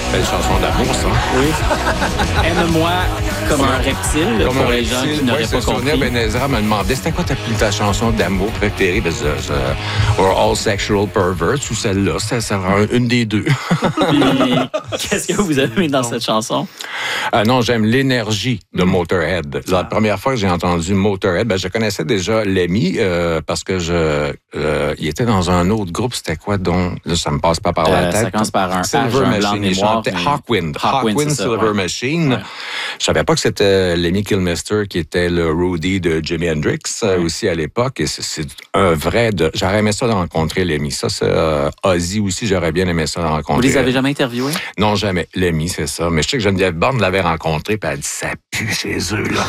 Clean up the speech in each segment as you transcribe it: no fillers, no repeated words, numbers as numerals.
Belle chanson d'amour, ça. Oui. Aime-moi comme un reptile, Comme pour un les gens reptile. qui n'auraient Ouais, pas c'est ça. compris. Ben Ezra me demandait, c'était quoi ta chanson d'amour préférée? Ben, or All Sexual Perverts ou celle-là? C'est une des deux. Puis, qu'est-ce que vous aimez dans cette chanson? Non, j'aime l'énergie de Motorhead. La première fois que j'ai entendu Motorhead, ben, je connaissais déjà Lemmy parce que il était dans un autre groupe. C'était quoi donc? Là, ça me passe pas par la tête. Ça commence par un Silver H, un blanc Machine. de Il mémoire, chantait mais... Hawkwind. Hawkwind, c'est ça, Silver ouais. Machine. Ouais. Je savais pas que c'était Lemmy Kilmister qui était le roadie de Jimi Hendrix aussi à l'époque. Et c'est un vrai... J'aurais aimé ça de rencontrer Lemmy. Ça, c'est Ozzy aussi, j'aurais bien aimé ça de rencontrer. Vous les avez jamais interviewés? Non, jamais. Lemmy, c'est ça. Mais je sais que Geneviève Borne l'avait rencontré, puis elle a dit, ça pue chez eux, là.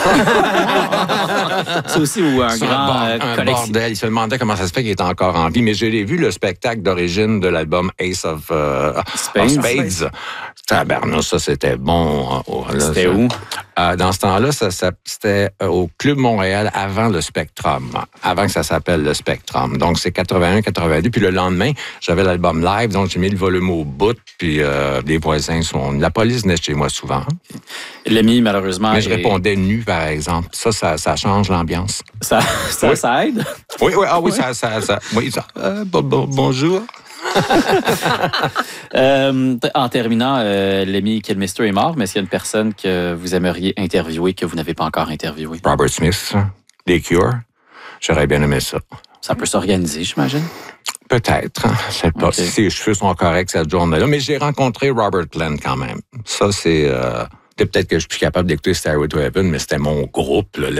C'est aussi où un C'est grand un collection. bordel. Il se demandait comment ça se fait qu'il est encore en vie. Mais je l'ai vu, le spectacle d'origine de l'album Ace of Spades. Tabarnouche, ça, c'était bon. C'était où? Dans ce temps-là, c'était au Club Montréal avant le Spectrum, avant que ça s'appelle le Spectrum. Donc, c'est 81-82. Puis le lendemain, j'avais l'album live, donc j'ai mis le volume au bout. Puis les voisins la police venait chez moi souvent. Lemmy, malheureusement... Mais je répondais nu, par exemple. Ça change l'ambiance. Ça aide? Oui, oui, bonjour. En terminant, Lemmy Kilmister est mort, mais est-ce qu'il y a une personne que vous aimeriez interviewer que vous n'avez pas encore interviewé? Robert Smith, des Cure. J'aurais bien aimé ça. Ça peut s'organiser, j'imagine? Peut-être. Je sais pas si ses cheveux sont corrects cette journée-là. Mais j'ai rencontré Robert Plant quand même. Ça, c'est... peut-être que je suis plus capable d'écouter Stairway to Heaven, mais c'était mon groupe, là,